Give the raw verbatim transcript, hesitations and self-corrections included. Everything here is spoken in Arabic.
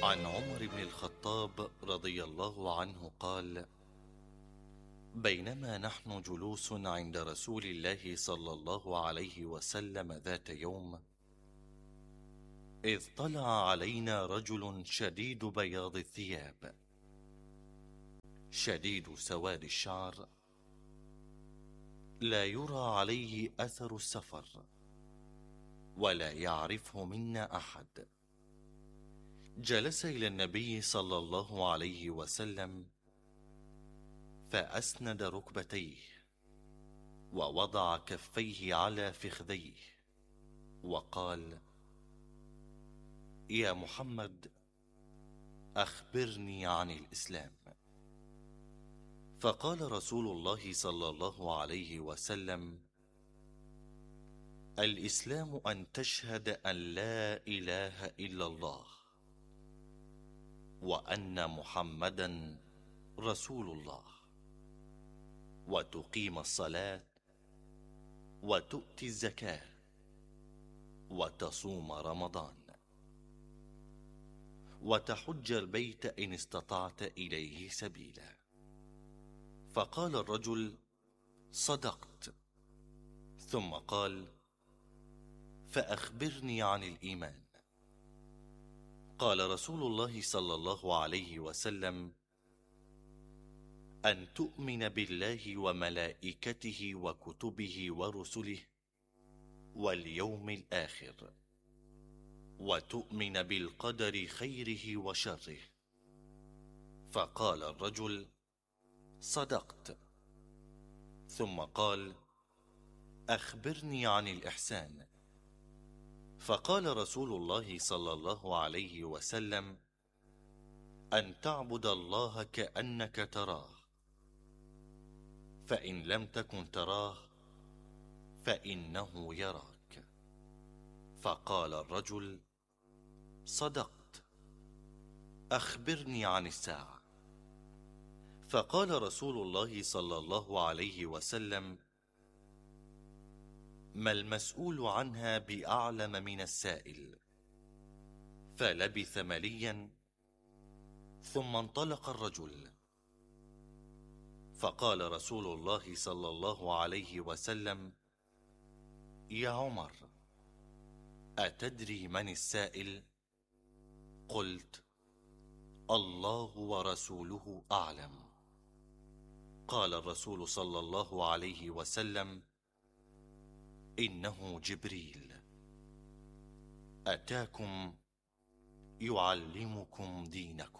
عن عمر بن الخطاب رضي الله عنه قال: بينما نحن جلوس عند رسول الله صلى الله عليه وسلم ذات يوم، إذ طلع علينا رجل شديد بياض الثياب شديد سواد الشعر، لا يرى عليه أثر السفر، ولا يعرفه منا أحد. جلس إلى النبي صلى الله عليه وسلم، فأسند ركبتيه ووضع كفيه على فخذيه وقال: يا محمد، أخبرني عن الإسلام. فقال رسول الله صلى الله عليه وسلم: الإسلام أن تشهد أن لا إله إلا الله وأن محمدا رسول الله، وتقيم الصلاة، وتؤتي الزكاة، وتصوم رمضان، وتحج البيت إن استطعت إليه سبيلا. فقال الرجل: صدقت. ثم قال: فأخبرني عن الإيمان. قال رسول الله صلى الله عليه وسلم: أن تؤمن بالله وملائكته وكتبه ورسله واليوم الآخر، وتؤمن بالقدر خيره وشره. فقال الرجل: صدقت. ثم قال: أخبرني عن الإحسان. فقال رسول الله صلى الله عليه وسلم: أن تعبد الله كأنك تراه، فإن لم تكن تراه فإنه يراك. فقال الرجل: صدقت. أخبرني عن الساعة. فقال رسول الله صلى الله عليه وسلم: ما المسؤول عنها بأعلم من السائل. فلبث مليا ثم انطلق الرجل. فقال رسول الله صلى الله عليه وسلم: يا عمر، أتدري من السائل؟ قلت: الله ورسوله أعلم. قال الرسول صلى الله عليه وسلم: إنه جبريل أتاكم يعلمكم دينكم.